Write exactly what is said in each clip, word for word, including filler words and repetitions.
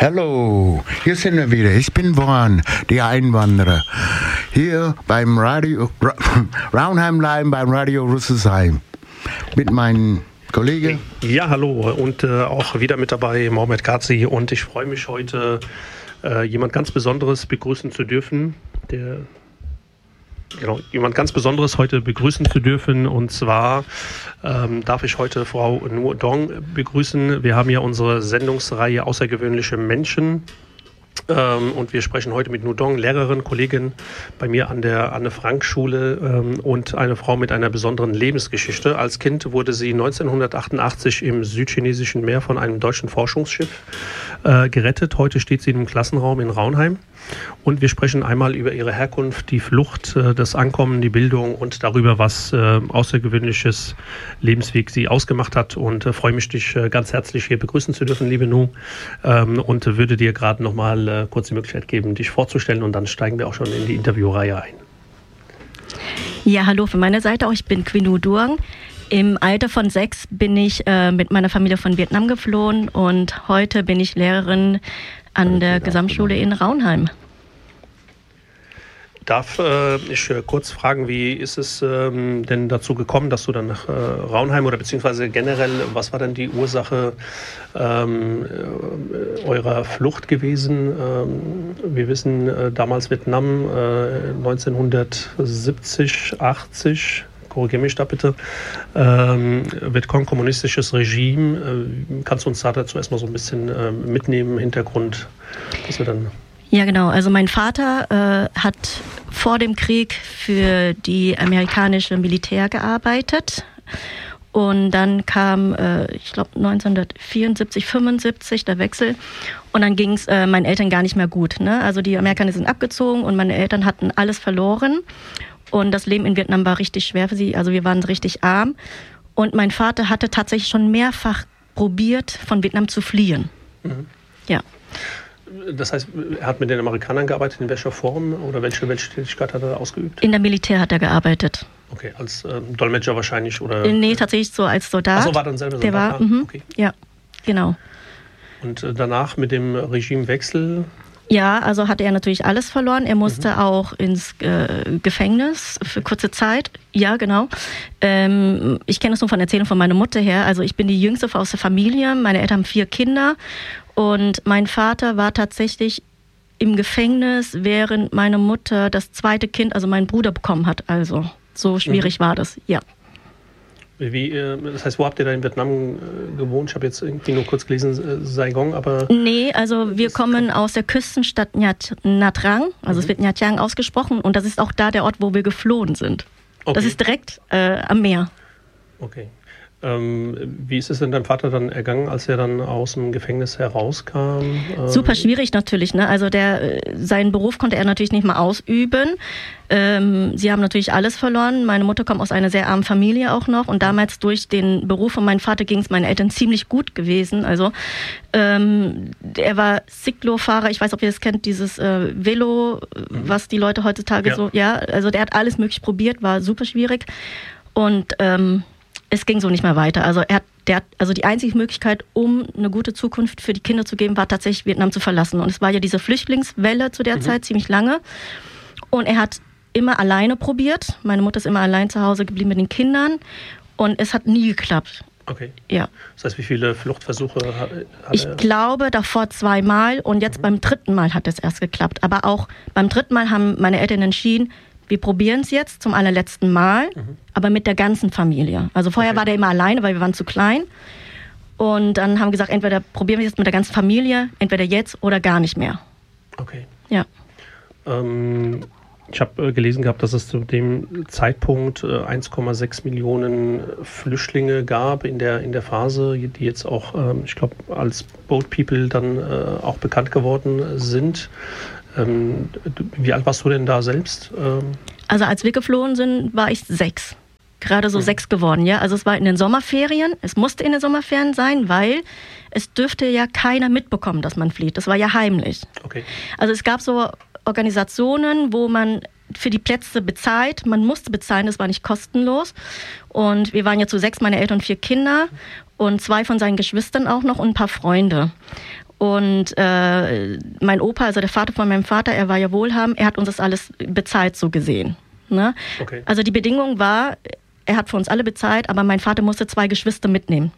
Hallo, hier sind wir wieder. Ich bin Warren, der Einwanderer. Hier beim Radio Raunheim Live beim Radio Rüsselsheim mit meinen Kollegen. Ja, hallo und äh, auch wieder mit dabei Mohamed Kazi, und ich freue mich heute äh, jemand ganz Besonderes begrüßen zu dürfen, der Genau, jemand ganz Besonderes heute begrüßen zu dürfen, und zwar ähm, darf ich heute Frau Nhu Dong begrüßen. Wir haben ja unsere Sendungsreihe Außergewöhnliche Menschen, ähm, und wir sprechen heute mit Nhu Dong, Lehrerin, Kollegin bei mir an der Anne-Frank-Schule ähm, und eine Frau mit einer besonderen Lebensgeschichte. Als Kind wurde sie neunzehnhundertachtundachtzig im südchinesischen Meer von einem deutschen Forschungsschiff äh, gerettet. Heute steht sie im Klassenraum in Raunheim. Und wir sprechen einmal über ihre Herkunft, die Flucht, das Ankommen, die Bildung und darüber, was äh, außergewöhnliches Lebensweg sie ausgemacht hat. Und äh, freue mich, dich äh, ganz herzlich hier begrüßen zu dürfen, liebe Nhu. Ähm, und äh, würde dir gerade noch mal äh, kurz die Möglichkeit geben, dich vorzustellen. Und dann steigen wir auch schon in die Interviewreihe ein. Ja, hallo von meiner Seite auch. Ich bin Nhu Dong. Im Alter von sechs bin ich äh, mit meiner Familie von Vietnam geflohen. Und heute bin ich Lehrerin an der Gesamtschule in Raunheim. Darf äh, ich äh, kurz fragen, wie ist es ähm, denn dazu gekommen, dass du dann nach äh, Raunheim oder beziehungsweise generell, was war denn die Ursache ähm, äh, eurer Flucht gewesen? Ähm, wir wissen, äh, damals Vietnam, äh, neunzehnhundertsiebzig, achtzig, korrigiere mich da bitte, ähm, Vietcong, kommunistisches Regime. Äh, kannst du uns da dazu erstmal so ein bisschen äh, mitnehmen, Hintergrund, dass wir dann... Ja, genau. Also mein Vater äh, hat vor dem Krieg für die amerikanische Militär gearbeitet. Und dann kam, äh, ich glaube, neunzehnhundertvierundsiebzig, fünfundsiebzig der Wechsel. Und dann ging es äh, meinen Eltern gar nicht mehr gut. Ne? Also die Amerikaner sind abgezogen und meine Eltern hatten alles verloren. Und das Leben in Vietnam war richtig schwer für sie. Also wir waren richtig arm. Und mein Vater hatte tatsächlich schon mehrfach probiert, von Vietnam zu fliehen. Mhm. Ja. Das heißt, er hat mit den Amerikanern gearbeitet, in welcher Form oder welche, welche Tätigkeit hat er ausgeübt? In der Militär hat er gearbeitet. Okay, als ähm, Dolmetscher wahrscheinlich? Oder? Nee, tatsächlich so als Soldat. Ach so, war dann selber Soldat? Der war, ah, okay. Ja, genau. Und äh, danach mit dem Regimewechsel? Ja, also hatte er natürlich alles verloren. Er musste mhm. auch ins äh, Gefängnis für kurze Zeit. Ja, genau. Ähm, ich kenne das nur von Erzählungen von meiner Mutter her. Also ich bin die Jüngste aus der Familie. Meine Eltern haben vier Kinder. Und mein Vater war tatsächlich im Gefängnis, während meine Mutter das zweite Kind, also meinen Bruder, bekommen hat. Also so schwierig mhm. war das, ja. Wie, das heißt, wo habt ihr da in Vietnam gewohnt? Ich habe jetzt irgendwie nur kurz gelesen, Saigon, aber... Nee, also wir kommen aus der Küstenstadt Nha, Nha Trang, also mhm. es wird Nha Trang ausgesprochen, und das ist auch da der Ort, wo wir geflohen sind. Okay. Das ist direkt äh, am Meer. Okay. Ähm, wie ist es denn deinem Vater dann ergangen, als er dann aus dem Gefängnis herauskam? Ähm Super schwierig natürlich, ne? Also der, seinen Beruf konnte er natürlich nicht mal ausüben. Ähm, sie haben natürlich alles verloren. Meine Mutter kommt aus einer sehr armen Familie auch noch, und damals durch den Beruf von meinem Vater ging es meinen Eltern ziemlich gut gewesen. Also ähm, er war Cyklo-Fahrer, ich weiß, ob ihr das kennt, dieses äh, Velo, mhm. was die Leute heutzutage ja. so, ja, also der hat alles möglich probiert, war super schwierig, und ähm, es ging so nicht mehr weiter. Also er hat, der hat, also die einzige Möglichkeit, um eine gute Zukunft für die Kinder zu geben, war tatsächlich Vietnam zu verlassen. Und es war ja diese Flüchtlingswelle zu der mhm. Zeit ziemlich lange. Und er hat immer alleine probiert. Meine Mutter ist immer allein zu Hause geblieben mit den Kindern. Und es hat nie geklappt. Okay. Ja. Das heißt, wie viele Fluchtversuche hat, hat ich er? Ich glaube davor zweimal, und jetzt mhm. beim dritten Mal hat es erst geklappt. Aber auch beim dritten Mal haben meine Eltern entschieden, wir probieren es jetzt zum allerletzten Mal, mhm. aber mit der ganzen Familie. Also vorher okay. war der immer alleine, weil wir waren zu klein. Und dann haben wir gesagt, entweder probieren wir es jetzt mit der ganzen Familie, entweder jetzt oder gar nicht mehr. Okay. Ja. Ähm, ich habe äh, gelesen gehabt, dass es zu dem Zeitpunkt äh, eins Komma sechs Millionen Flüchtlinge gab in der, in der Phase, die jetzt auch, ähm, ich glaube, als Boat People dann äh, auch bekannt geworden sind. Ähm, wie alt warst du denn da selbst? Ähm also als wir geflohen sind, war ich sechs. Gerade so mhm. sechs geworden, ja. Also es war in den Sommerferien. Es musste in den Sommerferien sein, weil es dürfte ja keiner mitbekommen, dass man flieht. Das war ja heimlich. Okay. Also es gab so Organisationen, wo man für die Plätze bezahlt. Man musste bezahlen, das war nicht kostenlos. Und wir waren ja zu sechs, meine Eltern und vier Kinder und zwei von seinen Geschwistern auch noch und ein paar Freunde. Und äh, mein Opa, also der Vater von meinem Vater, er war ja wohlhabend, er hat uns das alles bezahlt, so gesehen. Ne? Okay. Also die Bedingung war, er hat für uns alle bezahlt, aber mein Vater musste zwei Geschwister mitnehmen.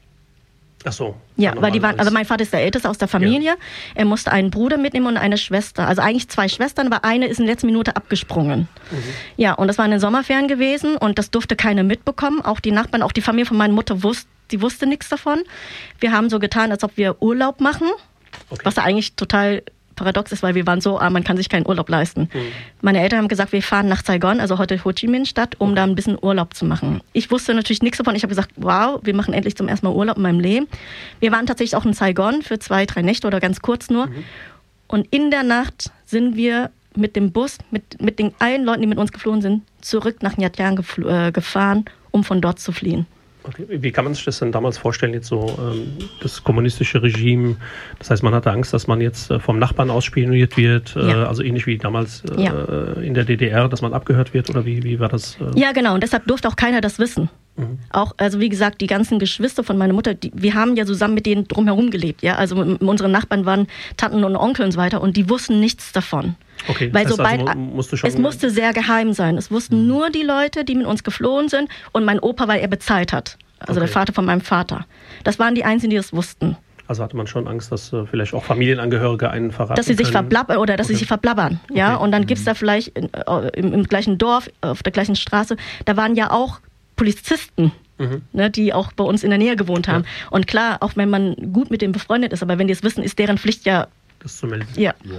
Ach so. Ja, weil die waren, also mein Vater ist der Älteste aus der Familie. Ja. Er musste einen Bruder mitnehmen und eine Schwester. Also eigentlich zwei Schwestern, aber eine ist in der letzten Minute abgesprungen. Mhm. Ja, und das war in den Sommerferien gewesen und das durfte keiner mitbekommen. Auch die Nachbarn, auch die Familie von meiner Mutter wusste, die wusste nichts davon. Wir haben so getan, als ob wir Urlaub machen, okay. Was ja eigentlich total paradox ist, weil wir waren so, ah, man kann sich keinen Urlaub leisten. Mhm. Meine Eltern haben gesagt, wir fahren nach Saigon, also heute Ho Chi Minh Stadt, um okay. da ein bisschen Urlaub zu machen. Ich wusste natürlich nichts davon. Ich habe gesagt, wow, wir machen endlich zum ersten Mal Urlaub in meinem Leben. Wir waren tatsächlich auch in Saigon für zwei, drei Nächte oder ganz kurz nur. Mhm. Und in der Nacht sind wir mit dem Bus, mit, mit den allen Leuten, die mit uns geflohen sind, zurück nach Nha Trang gefl- äh, gefahren, um von dort zu fliehen. Okay. Wie kann man sich das denn damals vorstellen, jetzt so ähm, das kommunistische Regime? Das heißt, man hatte Angst, dass man jetzt äh, vom Nachbarn aus spioniert wird, äh, ja. also ähnlich wie damals äh, ja. in der D D R, dass man abgehört wird, oder wie, wie war das? Äh? Ja, genau, und deshalb durfte auch keiner das wissen. Mhm. Auch, also wie gesagt, die ganzen Geschwister von meiner Mutter, die, wir haben ja zusammen mit denen drumherum gelebt, ja, also m- unsere Nachbarn waren Tanten und Onkel und so weiter und die wussten nichts davon. Okay, weil das heißt, sobald, also, musste schon es musste sehr geheim sein. Es wussten mhm. nur die Leute, die mit uns geflohen sind und mein Opa, weil er bezahlt hat. Also okay. der Vater von meinem Vater. Das waren die Einzigen, die das wussten. Also hatte man schon Angst, dass äh, vielleicht auch Familienangehörige einen verraten Dass sie sich können? verblabbern oder dass okay. sie sich verblabbern. Ja? Okay. Und dann mhm. gibt es da vielleicht in, im, im gleichen Dorf, auf der gleichen Straße, da waren ja auch Polizisten, mhm. ne, die auch bei uns in der Nähe gewohnt haben. Ja. Und klar, auch wenn man gut mit denen befreundet ist, aber wenn die es wissen, ist deren Pflicht ja... Das zu melden. Ja. ja.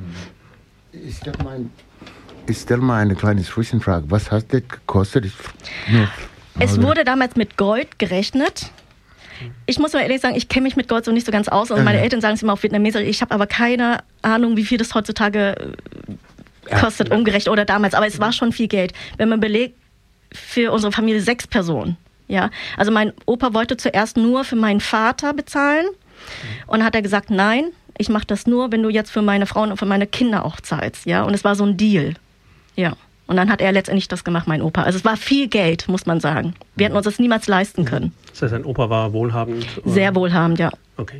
Mhm. Ich stelle mal, ich stell mal eine kleine Zwischenfrage. Was hat das gekostet? Ich, nur, es wurde damals mit Gold gerechnet. Ich muss mal ehrlich sagen, ich kenne mich mit Gold so nicht so ganz aus. Und meine Eltern sagen es immer auf Vietnamesisch. Ich habe aber keine Ahnung, wie viel das heutzutage kostet, ja. umgerechnet oder damals. Aber es war schon viel Geld. Wenn man belegt, für unsere Familie sechs Personen. Ja? Also mein Opa wollte zuerst nur für meinen Vater bezahlen. Und hat er gesagt, nein, ich mache das nur, wenn du jetzt für meine Frauen und für meine Kinder auch zahlst. Ja? Und es war so ein Deal. Ja. Und dann hat er letztendlich das gemacht, mein Opa. Also es war viel Geld, muss man sagen. Wir hätten uns das niemals leisten können. Das heißt, dein Opa war wohlhabend? Oder? Sehr wohlhabend, ja. Okay.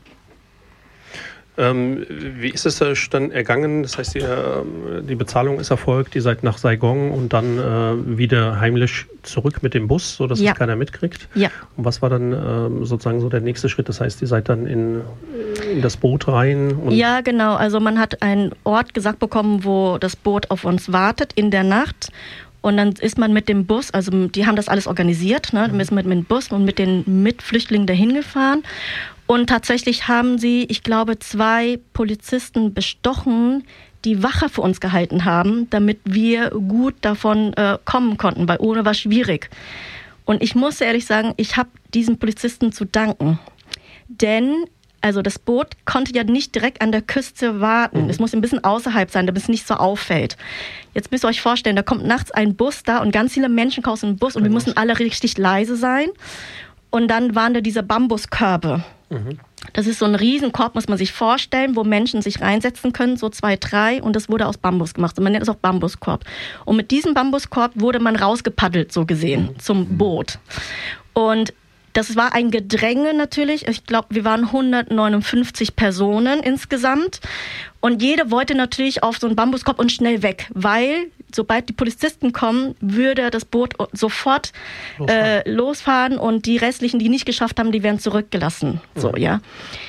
Ähm, wie ist es dann ergangen? Das heißt, die, die Bezahlung ist erfolgt, ihr seid nach Saigon und dann äh, wieder heimlich zurück mit dem Bus, sodass ja. es keiner mitkriegt. Ja. Und was war dann ähm, sozusagen so der nächste Schritt? Das heißt, ihr seid dann in, in das Boot rein? Und ja, genau. Also man hat einen Ort gesagt bekommen, wo das Boot auf uns wartet in der Nacht. Und dann ist man mit dem Bus, also die haben das alles organisiert, ne? Dann ist man mit dem Bus und mit den Mitflüchtlingen dahin gefahren. Und tatsächlich haben sie, ich glaube, zwei Polizisten bestochen, die Wache für uns gehalten haben, damit wir gut davon äh, kommen konnten, weil ohne war schwierig. Und ich muss ehrlich sagen, ich habe diesen Polizisten zu danken. Denn also das Boot konnte ja nicht direkt an der Küste warten. Mhm. Es muss ein bisschen außerhalb sein, damit es nicht so auffällt. Jetzt müsst ihr euch vorstellen, da kommt nachts ein Bus da und ganz viele Menschen kommen aus dem Bus und wir mussten alle richtig leise sein. Und dann waren da diese Bambuskörbe. Mhm. Das ist so ein Riesenkorb, muss man sich vorstellen, wo Menschen sich reinsetzen können, so zwei, drei. Und das wurde aus Bambus gemacht. Und man nennt es auch Bambuskorb. Und mit diesem Bambuskorb wurde man rausgepaddelt, so gesehen, mhm. zum Boot. Und das war ein Gedränge natürlich. Ich glaube, wir waren hundertneunundfünfzig Personen insgesamt. Und jede wollte natürlich auf so einen Bambuskorb und schnell weg, weil sobald die Polizisten kommen, würde das Boot sofort losfahren, äh, losfahren und die restlichen, die nicht geschafft haben, die werden zurückgelassen. Mhm. So, ja.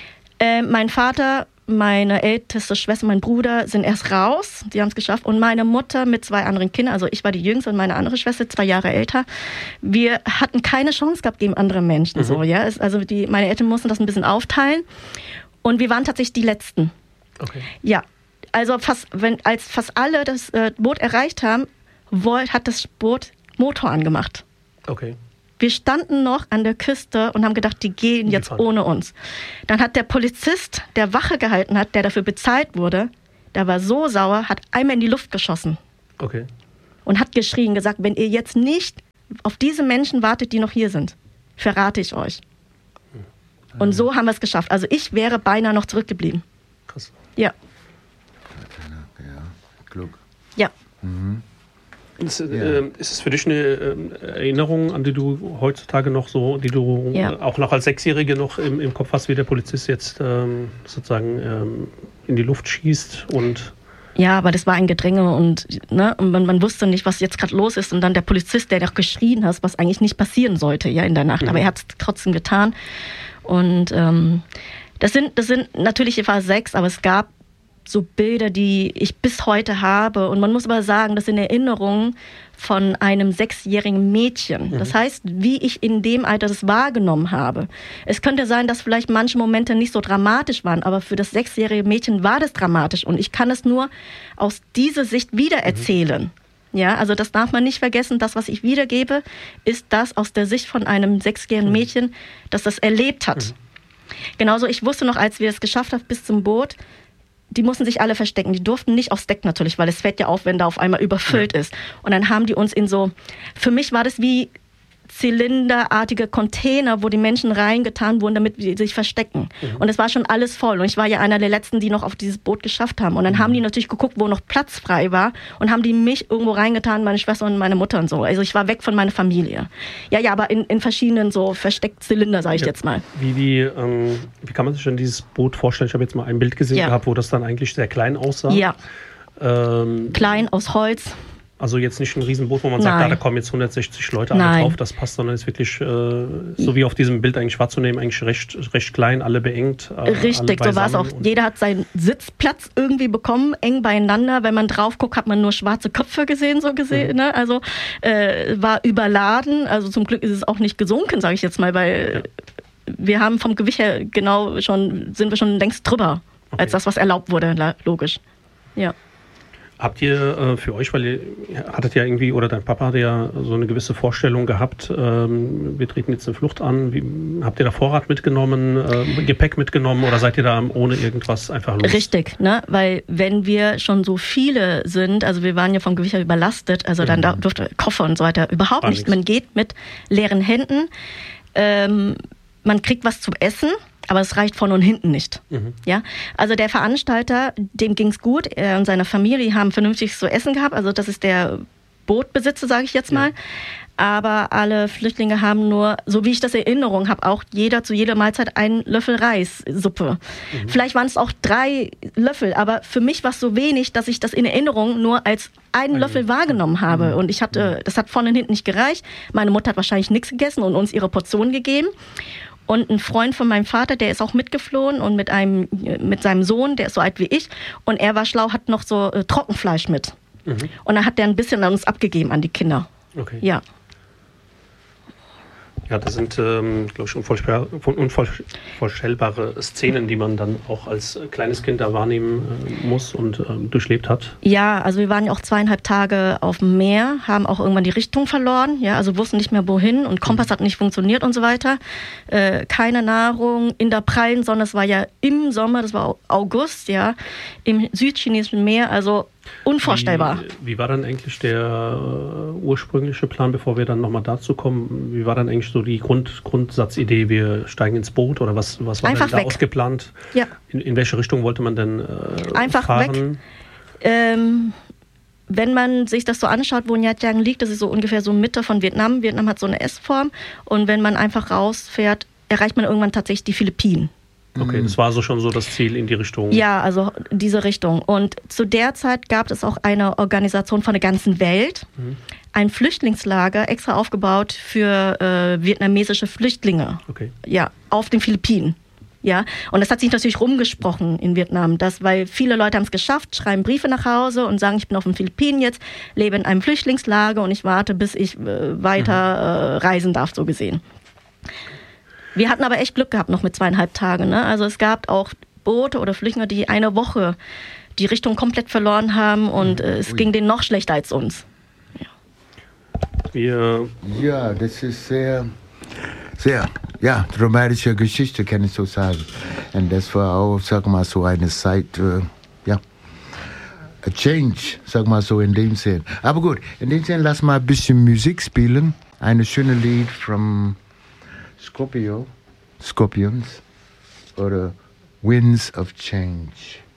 Äh, mein Vater, meine älteste Schwester, mein Bruder sind erst raus, die haben es geschafft. Und meine Mutter mit zwei anderen Kindern, also ich war die Jüngste und meine andere Schwester, zwei Jahre älter. Wir hatten keine Chance gehabt gegen andere Menschen. Mhm. So, ja. Es, also die, meine Eltern mussten das ein bisschen aufteilen. Und wir waren tatsächlich die Letzten. Okay. Ja, also fast, wenn, als fast alle das äh, Boot erreicht haben, wollt, hat das Boot Motor angemacht. Okay. Wir standen noch an der Küste und haben gedacht, die gehen die jetzt fahren. Ohne uns. Dann hat der Polizist, der Wache gehalten hat, der dafür bezahlt wurde, der war so sauer, hat einmal in die Luft geschossen. Okay. Und hat geschrien, gesagt, wenn ihr jetzt nicht auf diese Menschen wartet, die noch hier sind, verrate ich euch. Hm. Und so haben wir es geschafft. Also ich wäre beinahe noch zurückgeblieben. Krass. Ja. Ja, klug. Ja. Mhm. Ist, äh, ist es für dich eine äh, Erinnerung, an die du heutzutage noch so, die du ja. auch noch als Sechsjährige noch im, im Kopf hast, wie der Polizist jetzt ähm, sozusagen ähm, in die Luft schießt und ja, aber das war ein Gedränge und, ne, und man, man wusste nicht, was jetzt gerade los ist. Und dann der Polizist, der noch geschrien hat, was eigentlich nicht passieren sollte, ja, in der Nacht. Mhm. Aber er hat es trotzdem getan. Und ähm, das sind, das sind natürlich, ich war sechs, aber es gab so Bilder, die ich bis heute habe. Und man muss aber sagen, das sind Erinnerungen von einem sechsjährigen Mädchen. Mhm. Das heißt, wie ich in dem Alter das wahrgenommen habe. Es könnte sein, dass vielleicht manche Momente nicht so dramatisch waren, aber für das sechsjährige Mädchen war das dramatisch. Und ich kann es nur aus dieser Sicht wiedererzählen. Mhm. Ja, also das darf man nicht vergessen. Das, was ich wiedergebe, ist das aus der Sicht von einem sechsjährigen Mädchen, das das erlebt hat. Mhm. Genauso, ich wusste noch, als wir es geschafft haben bis zum Boot, die mussten sich alle verstecken. Die durften nicht aufs Deck natürlich, weil es fällt ja auf, wenn da auf einmal überfüllt ja. ist. Und dann haben die uns in so, für mich war das wie zylinderartige Container, wo die Menschen reingetan wurden, damit sie sich verstecken. Mhm. Und es war schon alles voll. Und ich war ja einer der Letzten, die noch auf dieses Boot geschafft haben. Und dann mhm. haben die natürlich geguckt, wo noch Platz frei war und haben die mich irgendwo reingetan, meine Schwester und meine Mutter und so. Also ich war weg von meiner Familie. Ja, ja, aber in, in verschiedenen so versteckt Zylinder, sage ich ja. jetzt mal. Wie, wie, ähm, wie kann man sich denn dieses Boot vorstellen? Ich habe jetzt mal ein Bild gesehen ja. gehabt, wo das dann eigentlich sehr klein aussah. Ja. Ähm, klein, aus Holz. Also jetzt nicht ein Riesenboot, wo man sagt, ah, da kommen jetzt hundertsechzig Leute alle Nein. drauf, das passt, sondern ist wirklich, äh, so wie auf diesem Bild eigentlich wahrzunehmen, eigentlich recht, recht klein, alle beengt. Äh, Richtig, alle so war es auch. Jeder hat seinen Sitzplatz irgendwie bekommen, eng beieinander. Wenn man drauf guckt, hat man nur schwarze Köpfe gesehen, so gesehen. Mhm. Ne? Also äh, war überladen. Also zum Glück ist es auch nicht gesunken, sage ich jetzt mal, weil ja. wir haben vom Gewicht her genau schon, sind wir schon längst drüber, okay. als das, was erlaubt wurde, logisch. Ja. Habt ihr äh, für euch, weil ihr hattet ja irgendwie, oder dein Papa hatte ja so eine gewisse Vorstellung gehabt, ähm, wir treten jetzt eine Flucht an, wie, habt ihr da Vorrat mitgenommen, äh, Gepäck mitgenommen oder seid ihr da ohne irgendwas einfach los? Richtig, ne? Weil wenn wir schon so viele sind, also wir waren ja vom Gewicht her überlastet, also dann mhm. durfte Koffer und so weiter überhaupt War nicht, nichts. Man geht mit leeren Händen, ähm, man kriegt was zum Essen, aber es reicht vorne und hinten nicht. Mhm. Ja? Also der Veranstalter, dem ging's gut. Er und seine Familie haben vernünftig zu essen gehabt. Also das ist der Bootbesitzer, sage ich jetzt mal. Ja. Aber alle Flüchtlinge haben nur, so wie ich das in Erinnerung habe, auch jeder zu jeder Mahlzeit einen Löffel Reissuppe. Mhm. Vielleicht waren es auch drei Löffel, aber für mich war es so wenig, dass ich das in Erinnerung nur als einen Ein Löffel wahrgenommen habe. Mhm. Und ich hatte, das hat vorne und hinten nicht gereicht. Meine Mutter hat wahrscheinlich nichts gegessen und uns ihre Portion gegeben. Und ein Freund von meinem Vater, der ist auch mitgeflohen und mit einem mit seinem Sohn, der ist so alt wie ich. Und er war schlau, hat noch so äh, Trockenfleisch mit. Mhm. Und dann hat der ein bisschen an uns abgegeben, an die Kinder. Okay. Ja. Ja, das sind, ähm, glaube ich, unvorstellbare, unvorstellbare Szenen, die man dann auch als kleines Kind da wahrnehmen äh, muss und ähm, durchlebt hat. Ja, also wir waren ja auch zweieinhalb Tage auf dem Meer, haben auch irgendwann die Richtung verloren, ja, also wussten nicht mehr wohin und Kompass mhm. hat nicht funktioniert und so weiter. Äh, keine Nahrung in der prallen Sonne, es war ja im Sommer, das war August, ja, im südchinesischen Meer, also unvorstellbar. Wie, wie war dann eigentlich der äh, ursprüngliche Plan, bevor wir dann nochmal dazu kommen? Wie war dann eigentlich so die Grund, Grundsatzidee, wir steigen ins Boot oder was, was war Einfach denn da weg. ausgeplant? Ja. In, in welche Richtung wollte man denn äh, Einfach fahren? Weg. Ähm, wenn man sich das so anschaut, wo Nha Trang liegt, das ist so ungefähr so Mitte von Vietnam. Vietnam hat so eine S-Form und wenn man einfach rausfährt, erreicht man irgendwann tatsächlich die Philippinen. Okay, das war so schon so das Ziel in die Richtung. Ja, also diese Richtung. Und zu der Zeit gab es auch eine Organisation von der ganzen Welt, mhm. ein Flüchtlingslager extra aufgebaut für äh, vietnamesische Flüchtlinge. Okay. Ja, auf den Philippinen. Ja, und das hat sich natürlich rumgesprochen in Vietnam, dass, weil viele Leute haben es geschafft, schreiben Briefe nach Hause und sagen, ich bin auf den Philippinen jetzt, lebe in einem Flüchtlingslager und ich warte, bis ich äh, weiter äh, reisen darf, so gesehen. Wir hatten aber echt Glück gehabt noch mit zweieinhalb Tagen. Ne? Also es gab auch Boote oder Flüchtlinge, die eine Woche die Richtung komplett verloren haben und äh, es Ui. ging denen noch schlechter als uns. Ja, Wir ja das ist sehr, sehr ja, dramatische Geschichte, kann ich so sagen. Und das war auch, sag mal, so eine Zeit, äh, ja, a change, sag mal so in dem Sinn. Aber gut, in dem Sinn, lass mal ein bisschen Musik spielen. Eine schöne Lied from Scorpio, Scorpions, oder Winds of Change.